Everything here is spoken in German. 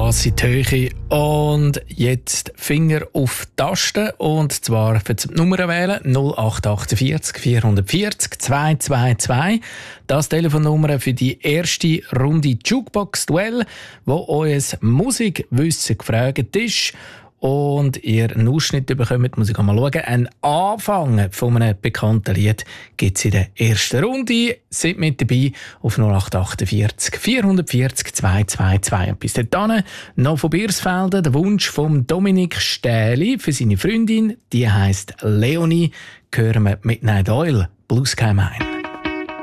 Gas in die Höhe und jetzt Finger auf die Taste und zwar für die Nummer wählen 0848 440 222. Das Telefonnummer für die erste Runde Jukebox-Duell, wo euer Musikwissen gefragt ist. Und ihr einen Ausschnitt bekommt, muss ich mal schauen. Ein Anfang von einem bekannten Lied gibt es in der ersten Runde. Seid mit dabei auf 0848 440 222. Und bis dahin noch von Biersfelden der Wunsch von Dominik Stähli für seine Freundin. Die heisst Leonie. Hören wir mit Night Oil, Blue Sky Mine.